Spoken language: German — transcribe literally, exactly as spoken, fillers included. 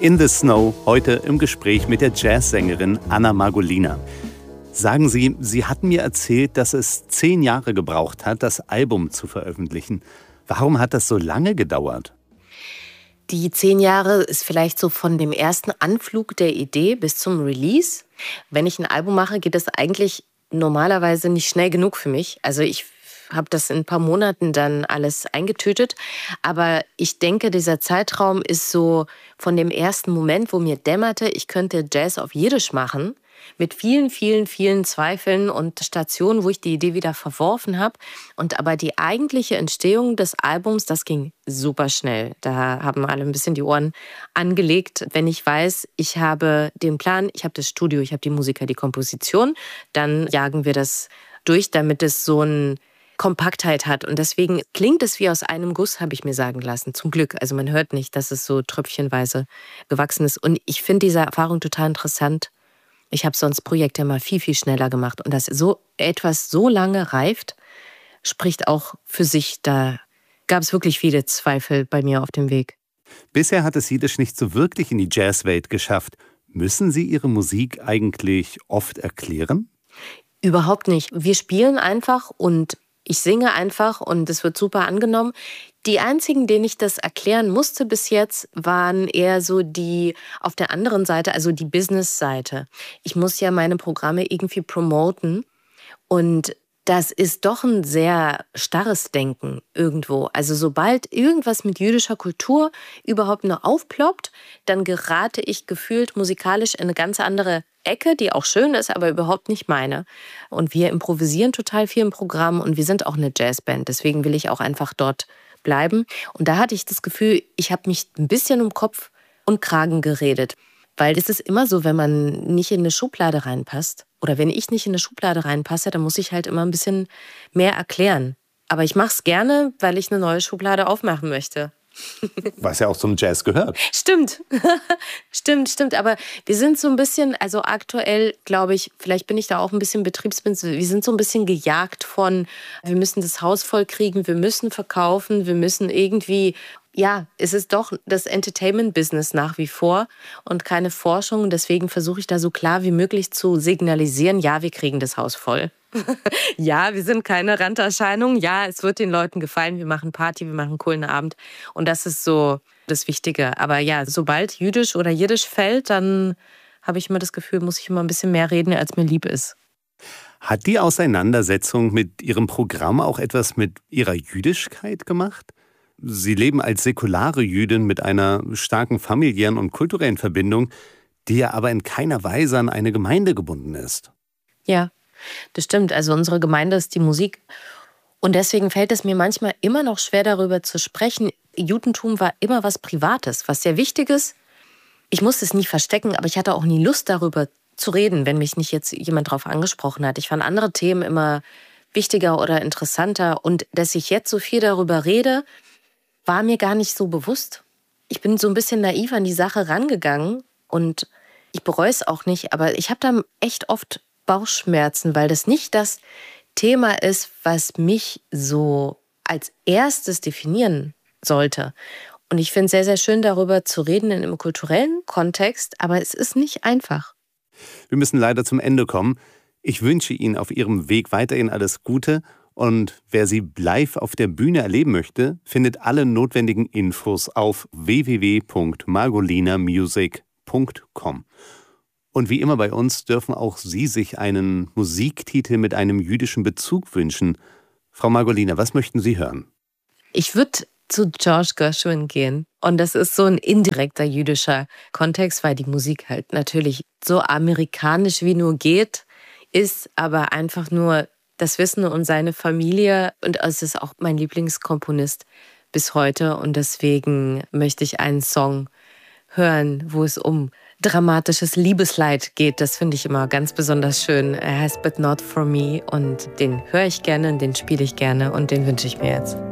In the Snow, heute im Gespräch mit der Jazzsängerin Anna Margolina. Sagen Sie, Sie hatten mir erzählt, dass es zehn Jahre gebraucht hat, das Album zu veröffentlichen. Warum hat das so lange gedauert? Die zehn Jahre ist vielleicht so von dem ersten Anflug der Idee bis zum Release. Wenn ich ein Album mache, geht das eigentlich normalerweise nicht schnell genug für mich. Also ich habe das in ein paar Monaten dann alles eingetütet. Aber ich denke, dieser Zeitraum ist so von dem ersten Moment, wo mir dämmerte, ich könnte Jazz auf Jiddisch machen, mit vielen, vielen, vielen Zweifeln und Stationen, wo ich die Idee wieder verworfen habe. Und aber die eigentliche Entstehung des Albums, das ging super schnell. Da haben alle ein bisschen die Ohren angelegt. Wenn ich weiß, ich habe den Plan, ich habe das Studio, ich habe die Musiker, die Komposition, dann jagen wir das durch, damit es so ein Kompaktheit hat. Und deswegen klingt es wie aus einem Guss, habe ich mir sagen lassen. Zum Glück. Also man hört nicht, dass es so tröpfchenweise gewachsen ist. Und ich finde diese Erfahrung total interessant. Ich habe sonst Projekte mal viel, viel schneller gemacht. Und dass so etwas so lange reift, spricht auch für sich. Da gab es wirklich viele Zweifel bei mir auf dem Weg. Bisher hat es Jiddisch nicht so wirklich in die Jazzwelt geschafft. Müssen Sie Ihre Musik eigentlich oft erklären? Überhaupt nicht. Wir spielen einfach und ich singe einfach und es wird super angenommen. Die einzigen, denen ich das erklären musste bis jetzt, waren eher so die auf der anderen Seite, also die Business-Seite. Ich muss ja meine Programme irgendwie promoten und das ist doch ein sehr starres Denken irgendwo. Also sobald irgendwas mit jüdischer Kultur überhaupt noch aufploppt, dann gerate ich gefühlt musikalisch in eine ganz andere Ecke, die auch schön ist, aber überhaupt nicht meine. Und wir improvisieren total viel im Programm und wir sind auch eine Jazzband. Deswegen will ich auch einfach dort bleiben. Und da hatte ich das Gefühl, ich habe mich ein bisschen um Kopf und Kragen geredet. Weil es ist immer so, wenn man nicht in eine Schublade reinpasst oder wenn ich nicht in eine Schublade reinpasse, dann muss ich halt immer ein bisschen mehr erklären. Aber ich mache es gerne, weil ich eine neue Schublade aufmachen möchte. Was ja auch zum Jazz gehört. Stimmt, stimmt, stimmt. Aber wir sind so ein bisschen, also aktuell glaube ich, vielleicht bin ich da auch ein bisschen betriebsblind, wir sind so ein bisschen gejagt von, wir müssen das Haus voll kriegen, wir müssen verkaufen, wir müssen irgendwie, ja, es ist doch das Entertainment-Business nach wie vor und keine Forschung. Deswegen versuche ich da so klar wie möglich zu signalisieren, ja, wir kriegen das Haus voll. Ja, wir sind keine Randerscheinung. Ja, es wird den Leuten gefallen. Wir machen Party, wir machen einen coolen Abend. Und das ist so das Wichtige. Aber ja, sobald Jüdisch oder Jiddisch fällt, dann habe ich immer das Gefühl, muss ich immer ein bisschen mehr reden, als mir lieb ist. Hat die Auseinandersetzung mit Ihrem Programm auch etwas mit Ihrer Jüdischkeit gemacht? Sie leben als säkulare Jüdin mit einer starken familiären und kulturellen Verbindung, die ja aber in keiner Weise an eine Gemeinde gebunden ist. Ja. Das stimmt, also unsere Gemeinde ist die Musik. Und deswegen fällt es mir manchmal immer noch schwer, darüber zu sprechen. Judentum war immer was Privates, was sehr Wichtiges. Ich musste es nie verstecken, aber ich hatte auch nie Lust, darüber zu reden, wenn mich nicht jetzt jemand darauf angesprochen hat. Ich fand andere Themen immer wichtiger oder interessanter. Und dass ich jetzt so viel darüber rede, war mir gar nicht so bewusst. Ich bin so ein bisschen naiv an die Sache rangegangen und ich bereue es auch nicht. Aber ich habe da echt oft Bauchschmerzen, weil das nicht das Thema ist, was mich so als erstes definieren sollte. Und ich finde es sehr, sehr schön, darüber zu reden in einem kulturellen Kontext, aber es ist nicht einfach. Wir müssen leider zum Ende kommen. Ich wünsche Ihnen auf Ihrem Weg weiterhin alles Gute und wer Sie live auf der Bühne erleben möchte, findet alle notwendigen Infos auf w w w punkt margolina music punkt com. Und wie immer bei uns dürfen auch Sie sich einen Musiktitel mit einem jüdischen Bezug wünschen. Frau Margolina, was möchten Sie hören? Ich würde zu George Gershwin gehen. Und das ist so ein indirekter jüdischer Kontext, weil die Musik halt natürlich so amerikanisch wie nur geht, ist aber einfach nur das Wissen um seine Familie. Und es ist auch mein Lieblingskomponist bis heute. Und deswegen möchte ich einen Song hören, wo es um dramatisches Liebesleid geht. Das finde ich immer ganz besonders schön. Er heißt But Not For Me und den höre ich gerne und den spiele ich gerne und den wünsche ich mir jetzt.